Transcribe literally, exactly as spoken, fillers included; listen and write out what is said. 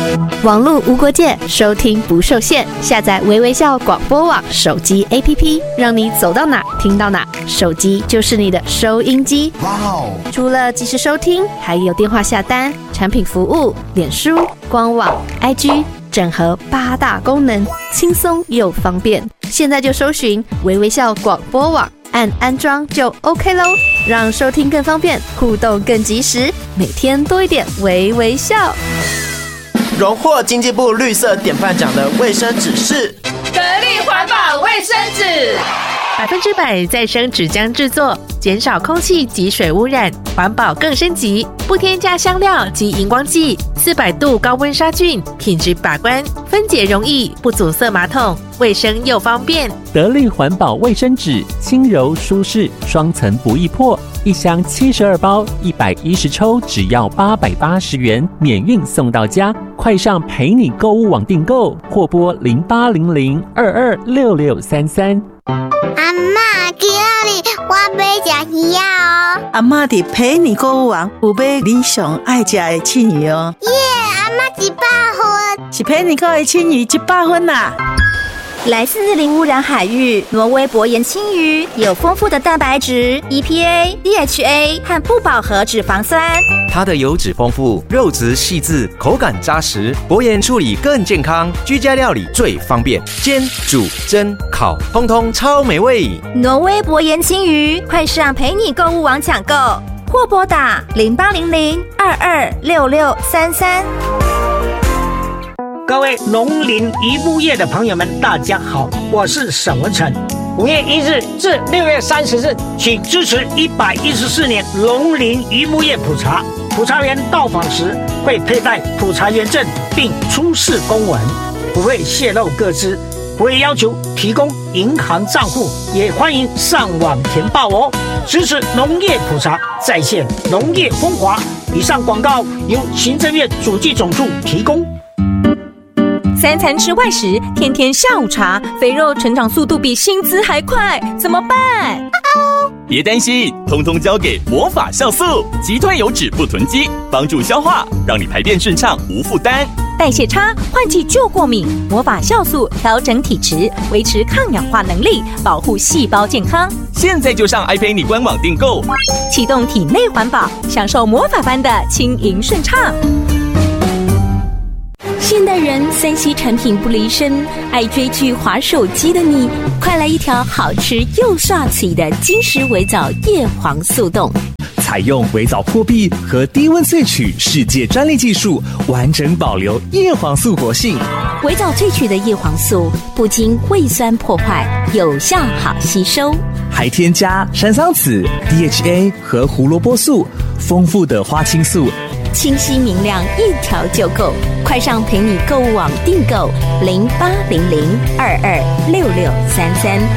网络无国界，收听不受限。下载微微笑广播网手机 A P P， 让你走到哪听到哪，手机就是你的收音机。哇哦！除了即时收听，还有电话下单、产品服务、脸书、官网、I G， 整合八大功能，轻松又方便。现在就搜寻微微笑广播网，按安装就 OK 咯，让收听更方便，互动更及时，每天多一点微微笑。 荣获经济部绿色典范奖的卫生纸是得力环保卫生纸， 百分之百再生纸浆制作，减少空气及水污染，环保更升级，不添加香料及荧光剂，四百度高温杀菌，品质把关，分解容易，不阻塞马桶，卫生又方便。 得力环保卫生纸，轻柔舒适，双层不易破，一箱七十二包，一百一十抽，只要八百八十元，免运送到家。快上陪你购物网订购，或拨零八零零二二六六三三。 阿嬷，今日我买吃鱼啊！ 阿嬷伫陪你购物网有买你上爱吃的青鱼哦。 耶，阿嬷一百分， 是陪你购的青鱼一百分啦。 来自零污染海域，挪威薄盐青鱼有丰富的蛋白质、E P A、D H A 和不饱和脂肪酸。 它的油脂丰富，肉质细致，口感扎实，薄盐处理更健康，居家料理最方便，煎、煮、蒸、烤，通通超美味。 挪威薄盐青鱼，快上陪你购物网抢购，或拨打零八零零二二六六三三。 各位农林渔牧业的朋友们，大家好，我是沈文成。五月一日至六月三十日，请支持一百一十四年农林渔牧业普查。普查员到访时会佩戴普查员证，并出示公文，不会泄露个资，不会要求提供银行账户，也欢迎上网填报哦。支持农业普查，再现农业风华。以上广告由行政院主计总处提供。 三餐吃外食，天天下午茶，肥肉成长速度比薪资还快，怎么办？ 别担心，通通交给魔法酵素，击退油脂不囤积，帮助消化，让你排便顺畅无负担。 代谢差，换季就过敏，魔法酵素调整体质，维持抗氧化能力，保护细胞健康。 现在就上爱陪你官网订购， 启动体内环保，享受魔法般的轻盈顺畅。现代人三 C 产品不离身，爱追剧滑手机的你，快来一条好吃又刷嘴的金石微藻叶黄素冻。 采用微藻破壁和低温萃取世界专利技术，完整保留叶黄素活性。 微藻萃取的叶黄素不经胃酸破坏，有效好吸收， 还添加山桑子、D H A 和胡萝卜素，丰富的花青素， 清晰明亮，一条就够。快上陪你购物网订购零八零零二二六六三三